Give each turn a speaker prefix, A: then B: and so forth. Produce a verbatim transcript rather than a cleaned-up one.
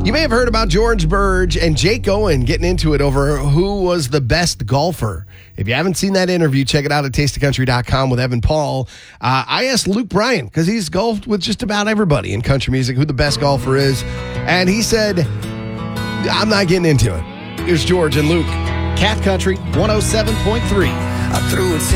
A: You may have heard about George Burge and Jake Owen getting into it over who was the best golfer. If you haven't seen that interview, check it out at taste of country dot com with Evan Paul. Uh, I asked Luke Bryan, because he's golfed with just about everybody in country music, who the best golfer is. And he said, I'm not getting into it. Here's George and Luke.
B: Cat Country one oh seven point three.
C: I threw it